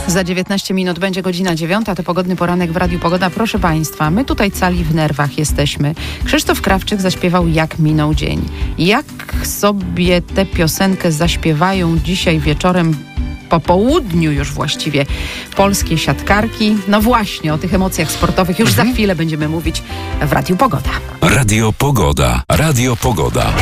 Za 19 minut będzie godzina 9, to pogodny poranek w Radiu Pogoda. Proszę Państwa, my tutaj cali w nerwach jesteśmy. Krzysztof Krawczyk zaśpiewał Jak minął dzień. Jak sobie tę piosenkę zaśpiewają dzisiaj wieczorem, po południu już właściwie, polskie siatkarki? No właśnie, o tych emocjach sportowych już za chwilę będziemy mówić w Radiu Pogoda. Radio Pogoda. Radio Pogoda.